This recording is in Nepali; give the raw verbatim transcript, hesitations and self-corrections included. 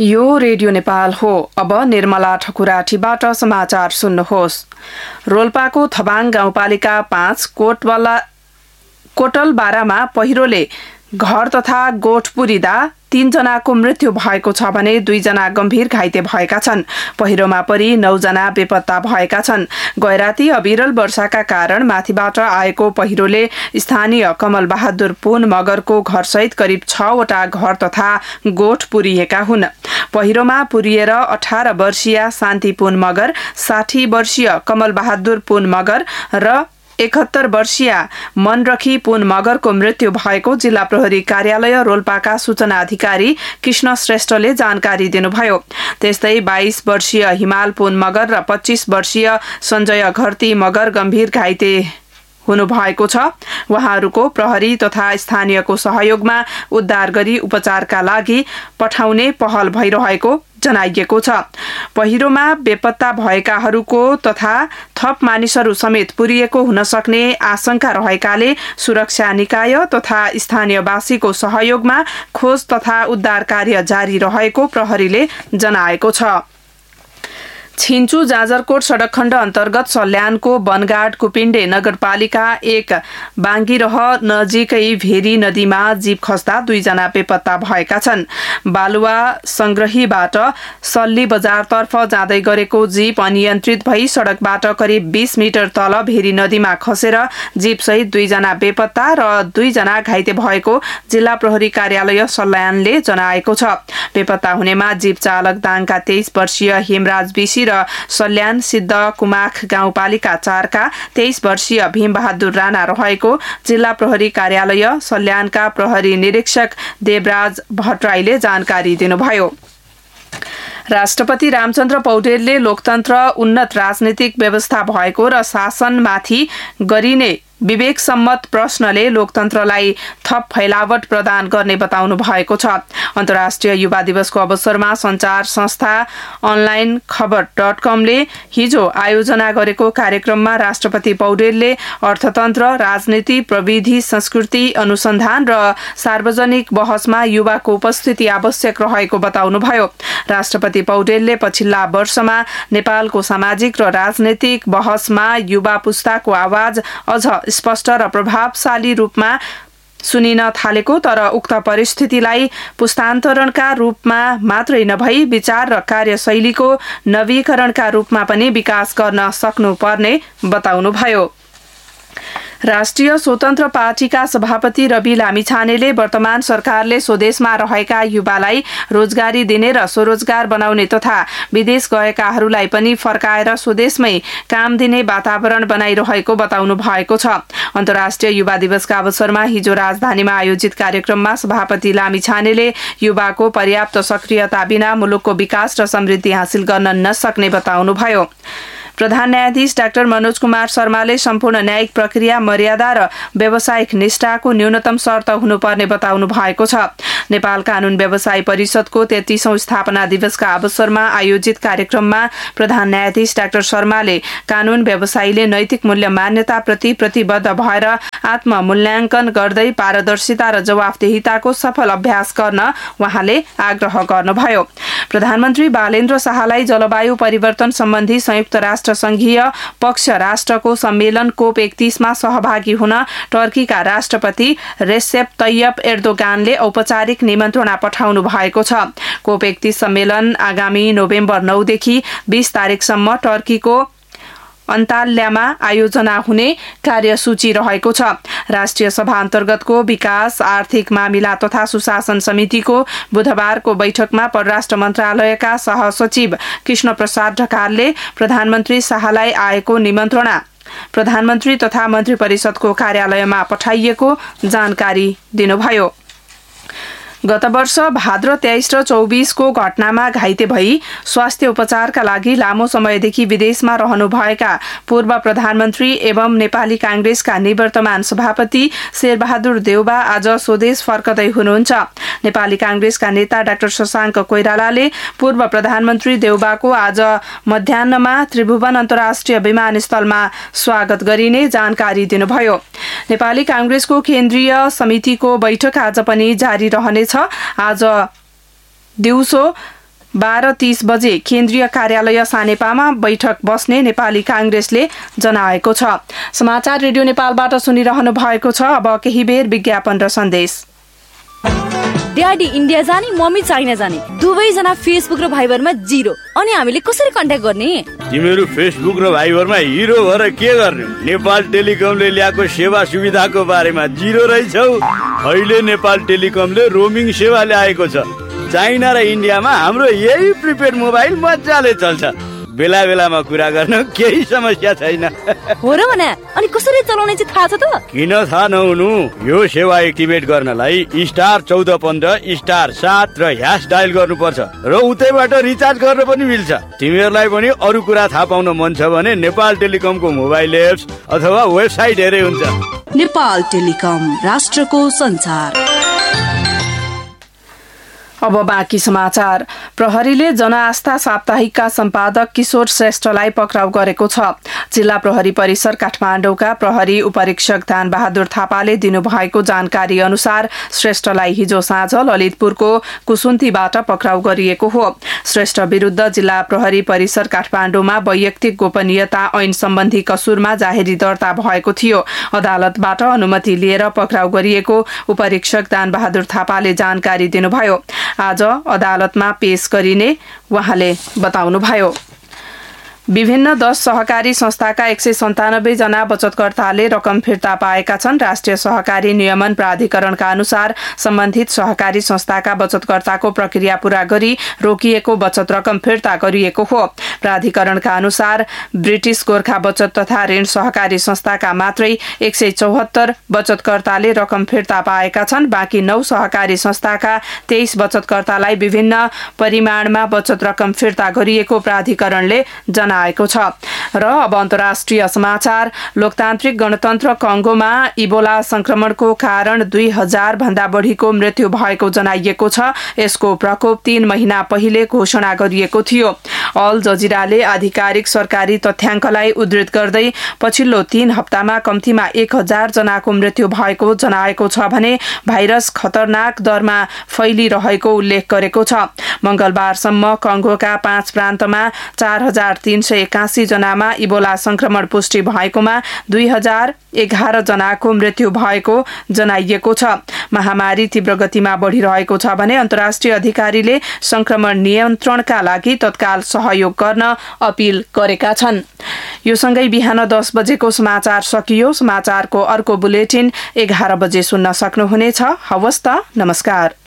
यो रेडियो नेपाल हो। अब निर्मला ठकुराठीबाट समाचार सुन्नुहोस्। रोल्पाको थबाङ गाउँपालिका पाँच कोटवाला कोटलबारामा पहिरोले घर तथा गोठ पुरिदा तीनजनाको मृत्यु भएको छ भने दुईजना गम्भीर घाइते भएका छन्। पहिरोमा परि नौजना बेपत्ता भएका छन्। गैराती अविरल वर्षाका कारण माथिबाट आएको पहिरोले स्थानीय कमल बहादुर पुन मगरको घरसहित करिब छवटा घर तथा गोठ पुरिएका हुन्। पहिरोमा पुरिएर अठार वर्षीय शान्ति पुन मगर, साठी वर्षीय कमल बहादुर पुन मगर र एकहत्तर वर्षीय मनरखी पुन मगरको मृत्यु भएको जिल्ला प्रहरी कार्यालय रोल्पाका सूचना अधिकारी कृष्ण श्रेष्ठले जानकारी दिनुभयो। त्यस्तै बाइस वर्षीय हिमाल पुन मगर र पच्चीस वर्षीय सञ्जय घरती मगर गम्भीर घाइते हुनुभएको छ। उहाँहरूको प्रहरी तथा स्थानीयको सहयोगमा उद्धार गरी उपचारका लागि पठाउने पहल भइरहेको जनाइएको छ। पहिरोमा बेपत्ता भएकाहरूको तथा थप मानिसहरू समेत पुरिएको हुन सक्ने आशंका रहेकाले सुरक्षा निकाय तथा स्थानीयवासीको सहयोगमा खोज तथा उद्धार कार्य जारी रहेको प्रहरीले जनाएको छ। छिन्चु जाजरकोट सडक खण्ड अन्तर्गत सल्यानको बनगाड कुपिण्डे नगरपालिका एक बाङ्गिरह नजिकै भेरी नदीमा जीप खस्दा दुईजना बेपत्ता भएका छन्। बालुवा संग्रहीबाट सल्ली बजारतर्फ जाँदै गरेको जीप अनियन्त्रित भई सडकबाट करिब बीस मिटर तल भेरी नदीमा खसेर जीपसहित दुईजना बेपत्ता र दुईजना घाइते भएको जिल्ला प्रहरी कार्यालय सल्यानले जनाएको छ। बेपत्ता हुनेमा जीप चालक दाङका तेइस वर्षीय हेमराज बिसी र सल्यान सिद्ध कुमाख गाउँपालिका चारका तेइस वर्षीय भीमबहादुर राणा रहेको जिल्ला प्रहरी कार्यालय सल्यानका प्रहरी निरीक्षक देवराज भट्टराईले जानकारी दिनुभयो। राष्ट्रपति रामचन्द्र पौडेलले लोकतन्त्र उन्नत राजनीतिक व्यवस्था भएको र शासनमाथि गरिने विवेक सम्मत प्रश्नले लोकतन्त्रलाई थप फैलावट प्रदान गर्ने बताउनु भएको छ। अन्तर्राष्ट्रिय युवा दिवसको अवसरमा सञ्चार संस्था अनलाइन खबर डट कमले हिजो आयोजना गरेको कार्यक्रममा राष्ट्रपति पौडेलले अर्थतन्त्र, राजनीति, प्रविधि, संस्कृति, अनुसन्धान र सार्वजनिक बहसमा युवाको उपस्थिति आवश्यक रहेको बताउनुभयो। राष्ट्रपति पौडेलले पछिल्ला वर्षमा नेपालको सामाजिक र राजनीतिक बहसमा युवा पुस्ताको आवाज अझ स्पष्ट र प्रभावशाली रूपमा सुनिन थालेको तर उक्त परिस्थितिलाई पुस्तान्तरणका रूपमा मात्रै नभई विचार र कार्यशैलीको नवीकरणका रूपमा पनि विकास गर्न सक्नुपर्ने बताउनुभयो। राष्ट्रिय स्वतन्त्र पार्टीका सभापति रवि लामिछानेले वर्तमान सरकारले स्वदेशमा रहेका युवालाई रोजगारी दिने र स्वरोजगार बनाउने तथा विदेश गएकाहरूलाई पनि फर्काएर स्वदेशमै काम दिने वातावरण बनाइरहेको बताउनु भएको छ। अन्तर्राष्ट्रिय युवा दिवसका अवसरमा हिजो राजधानीमा आयोजित कार्यक्रममा सभापति लामिछानेले युवाको पर्याप्त सक्रियता बिना मुलुकको विकास र समृद्धि हासिल गर्न नसक्ने बताउनुभयो। प्रधान न्यायाधीश डाक्टर मनोज कुमार शर्माले सम्पूर्ण न्यायिक प्रक्रिया मर्यादा र व्यावसायिक निष्ठाको न्यूनतम शर्त हुनुपर्ने बताउनु भएको छ। नेपाल कानून व्यवसायी परिषदको तेत्तीसौं स्थापना दिवसका अवसरमा आयोजित कार्यक्रममा प्रधान न्यायाधीश डाक्टर शर्माले कानून व्यवसायीले नैतिक मूल्य मान्यताप्रति प्रतिबद्ध भएर आत्ममूल्याङ्कन गर्दै पारदर्शिता र जवाफदेहिताको सफल अभ्यास गर्न उहाँले आग्रह गर्नुभयो। प्रधानमन्त्री बालेन्द्र शाहलाई जलवायु परिवर्तन सम्बन्धी संयुक्त राष्ट्र संघीय पक्ष राष्ट्रको सम्मेलन कोप एकतीसमा सहभागी हुन टर्कीका राष्ट्रपति रेसेप तैयप एर्दोगानले औपचारिक निमन्त्रणा पठाउनु भएको छ। कोप एकतीस सम्मेलन आगामी नोभेम्बर नौदेखि बीस तारिकसम्म टर्कीको अन्ताल्यामा आयोजना हुने कार्यसूची रहेको छ। राष्ट्रिय सभा अन्तर्गतको विकास, आर्थिक मामिला तथा सुशासन समितिको बुधबारको बैठकमा परराष्ट्र मन्त्रालयका सहसचिव कृष्ण प्रसाद ढकालले प्रधानमन्त्री शाहलाई आएको निमन्त्रणा प्रधानमन्त्री तथा मन्त्री परिषदको कार्यालयमा पठाइएको जानकारी दिनुभयो। गत वर्ष भाद्र तेइस र चौबीसको घटनामा घाइते भई स्वास्थ्य उपचारका लागि लामो समयदेखि विदेशमा रहनुभएका पूर्व प्रधानमन्त्री एवं नेपाली कांग्रेसका निवर्तमान सभापति शेरबहादुर देउबा आज स्वदेश फर्कदै हुनुहुन्छ। नेपाली कांग्रेसका नेता डाक्टर शशाङ्क कोइरालाले पूर्व प्रधानमन्त्री देउबाको आज मध्याह्नमा त्रिभुवन अन्तर्राष्ट्रिय विमानस्थलमा स्वागत गरिने जानकारी दिनुभयो। नेपाली कांग्रेसको केन्द्रीय समितिको बैठक आज पनि जारी रहनेछ। आज दिउँसो बाह्र तीस बजे केन्द्रीय कार्यालय सानेपामा बैठक बस्ने नेपाली कांग्रेसले जनाएको छ। समाचार रेडियो नेपालबाट सुनिरहनु भएको छ। अब केही बेर विज्ञापन र सन्देश। ड्याडी इन्डिया जाने मम्मी चाइना जाने दुवैजना फेसबुक र भाइबरमा जिरो, अनि हामीले कसरी कन्ट्याक्ट गर्ने? तिमीहरू फेसबुक र भाइबरमा हिरो भएर के गर्ने? नेपाल टेलिकमले ल्याएको सेवा सुविधाको बारेमा जिरो रहेछौ। अहिले नेपाल टेलिकमले रोमिङ सेवा ल्याएको छ। चाइना र इन्डियामा हाम्रो यही प्रिपेड मोबाइल मजाले चल्छ। बेला बेलामा कुरा गर्न केही समस्या छैन। हो र भने अनि कसरी चलाउने चाहिँ थाहा छ त? किन थाहा नहुनु? यो सेवा एक्टिभेट गर्नलाई स्टार चौध पन्ध्र स्टार सात र ह्यास डायल गर्नुपर्छ र उतैबाट रिचार्ज गर्न पनि मिल्छ। तिमीहरूलाई पनि अरू कुरा थाहा पाउन मन छ भने नेपाल टेलिकमको मोबाइल एप्स अथवा वेबसाइट हेरे हुन्छ। नेपाल टेलिकम, राष्ट्रको संचार। अब बाँकी समाचार। प्रहरीले जनआस्था साप्ताहिकका सम्पादक किशोर श्रेष्ठलाई पक्राउ गरेको छ। जिल्ला प्रहरी परिसर काठमाडौँका प्रहरी उपरीक्षक दानबहादुर थापाले दिनुभएको जानकारी अनुसार श्रेष्ठलाई हिजो साँझ ललितपुरको कुसुन्तीबाट पक्राउ गरिएको हो। श्रेष्ठ विरुद्ध जिल्ला प्रहरी परिसर काठमाडौँमा वैयक्तिक गोपनीयता ऐन सम्बन्धी कसुरमा जाहेरी दर्ता भएको थियो। अदालतबाट अनुमति लिएर पक्राउ गरिएको उपरीक्षक दानबहादुर थापाले जानकारी दिनुभयो। आज अदालतमा पेश गरिने उहाँले बताउनुभयो। विभिन्न दस सहकारी संस्थाका एक सय सन्तानब्बे जना बचतकर्ताले रकम फिर्ता पाएका छन्। राष्ट्रिय सहकारी नियमन प्राधिकरणका अनुसार सम्बन्धित सहकारी संस्थाका बचतकर्ताको प्रक्रिया पूरा गरी रोकिएको बचत रकम फिर्ता गरिएको हो। प्राधिकरणका अनुसार ब्रिटिश गोर्खा बचत तथा ऋण सहकारी संस्थाका मात्रै एक सय चौहत्तर बचतकर्ताले रकम फिर्ता पाएका छन्। बाँकी नौ सहकारी संस्थाका तेइस बचतकर्तालाई विभिन्न परिमाणमा बचत रकम फिर्ता गरिएको प्राधिकरणले जनाएको छ। र अब अन्तर्राष्ट्रिय समाचार। लोकतान्त्रिक गणतन्त्र कङ्गोमा इबोला संक्रमणको कारण दुई हजार भन्दा बढीको मृत्यु भएको जनाइएको छ। यसको प्रकोप तीन महिना पहिले घोषणा गरिएको थियो। अल जजिराले आधिकारिक सरकारी तथ्याङ्कलाई उद्धृत गर्दै पछिल्लो तीन हप्तामा कम्तीमा एक हजार जनाको मृत्यु भएको जनाएको छ भने भाइरस खतरनाक दरमा फैलिरहेको उल्लेख गरेको छ। मंगलबारसम्म कङ्गोका पाँच प्रान्तमा चार हजार तीन सय एकासी जनामा इबोला संक्रमण पुष्टि भएकोमा दुई हजार एघार जनाको मृत्यु भएको जनाइएको छ। महामारी तीव्र गतिमा बढ़िरहेको छ भने अन्तर्राष्ट्रिय अधिकारीले संक्रमण नियन्त्रणका लागि तत्काल सहयोग गर्न अपील गरेका छन्। यो सँगै बिहान दस बजेको समाचार सकियो। समाचारको अर्को बुलेटिन एघार बजे सुन्न सक्नुहुनेछ। हवस् त, नमस्कार।